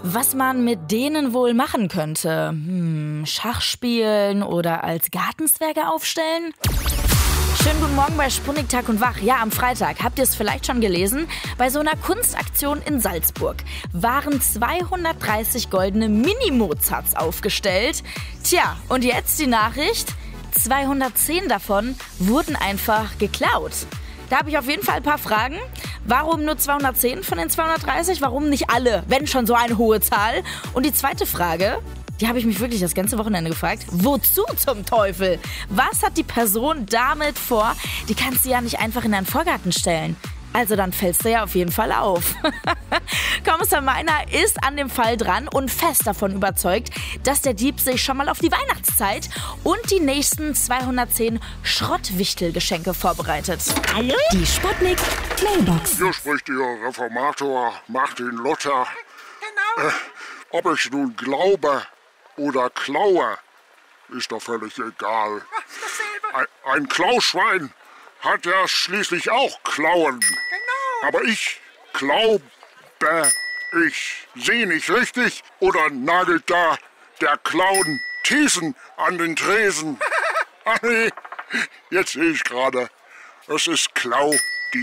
Was man mit denen wohl machen könnte? Schach spielen oder als Gartenzwerge aufstellen? Schönen guten Morgen bei Sputnik Tag und Wach. Ja, am Freitag, habt ihr es vielleicht schon gelesen, bei so einer Kunstaktion in Salzburg waren 230 goldene Mini-Mozarts aufgestellt. Tja, und jetzt die Nachricht, 210 davon wurden einfach geklaut. Da habe ich auf jeden Fall ein paar Fragen. Warum nur 210 von den 230? Warum nicht alle, wenn schon so eine hohe Zahl? Und die zweite Frage, die habe ich mich wirklich das ganze Wochenende gefragt. Wozu zum Teufel? Was hat die Person damit vor? Die kannst du ja nicht einfach in deinen Vorgarten stellen. Also dann fällst du ja auf jeden Fall auf. Kommissar Meiner ist an dem Fall dran und fest davon überzeugt, dass der Dieb sich schon mal auf die Weihnachtszeit und die nächsten 210 Schrottwichtelgeschenke vorbereitet. Hallo? Die Sputnik Mailbox. Hier spricht Ihr Reformator Martin Luther. Genau. Ob ich nun glaube oder klaue, ist doch völlig egal. Ein Klauschwein hat ja schließlich auch Klauen. Genau. Aber ich glaube, ich sehe nicht richtig. Oder nagelt da der Clown Thesen an den Tresen? Ach nee, jetzt sehe ich gerade, es ist Claudia.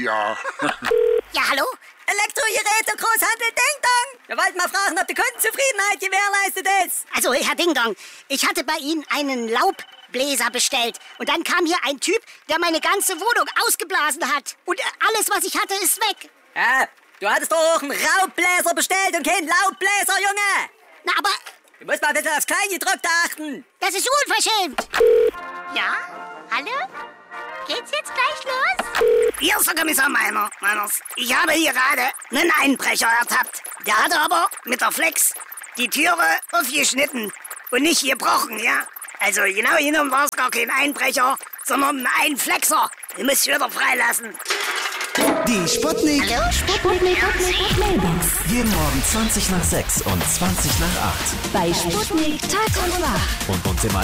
Ja, hallo? Elektrogeräte, Großhandel Ding Dong. Wir wollten mal fragen, ob die Kundenzufriedenheit gewährleistet ist. Also, Herr Ding Dong, ich hatte bei Ihnen einen Laubbläser bestellt. Und dann kam hier ein Typ, der meine ganze Wohnung ausgeblasen hat. Und alles, was ich hatte, ist weg. Ja, du hattest doch auch einen Raubbläser bestellt und keinen Laubbläser, Junge. Na, aber Du musst mal bitte aufs Kleingedruckte achten. das ist unverschämt. Ja? Hallo? Geht's jetzt gleich los? Hier ist der Kommissar Meiners. Ich habe hier gerade einen Einbrecher ertappt. Der hatte aber mit der Flex die Türe aufgeschnitten und nicht gebrochen, ja? Also genau genommen war es gar kein Einbrecher, sondern ein Einflexer. Den muss ich wieder freilassen. Die Sputnik. Hallo? Sputnik Mailbox. Jeden Morgen 20 nach 6 und 20 nach 8. Bei Sputnik Tag und Wach. Und uns im